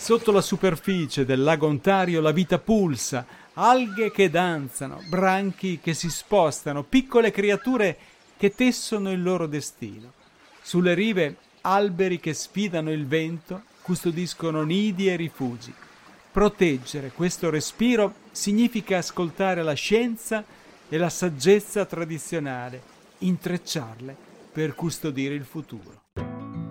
Sotto la superficie del lago Ontario la vita pulsa, alghe che danzano, branchi che si spostano, piccole creature che tessono il loro destino. Sulle rive alberi che sfidano il vento, custodiscono nidi e rifugi. Proteggere questo respiro significa ascoltare la scienza e la saggezza tradizionale, intrecciarle per custodire il futuro.